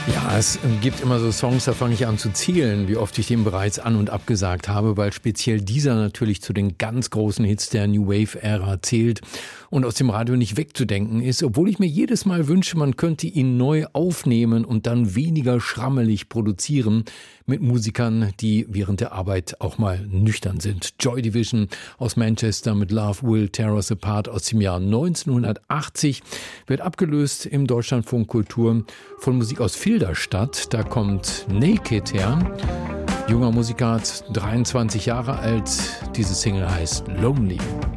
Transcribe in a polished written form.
Ja, es gibt immer so Songs, da fange ich an zu zählen, wie oft ich den bereits an- und abgesagt habe, weil speziell dieser natürlich zu den ganz großen Hits der New Wave-Ära zählt und aus dem Radio nicht wegzudenken ist, obwohl ich mir jedes Mal wünsche, man könnte ihn neu aufnehmen und dann weniger schrammelig produzieren mit Musikern, die während der Arbeit auch mal nüchtern sind. Joy Division aus Manchester mit Love Will Tear Us Apart aus dem Jahr 1980 wird abgelöst im Deutschlandfunk Kultur von Musik aus Filderstadt. Da kommt Naked her. Junger Musiker, 23 Jahre alt. Diese Single heißt Lonely.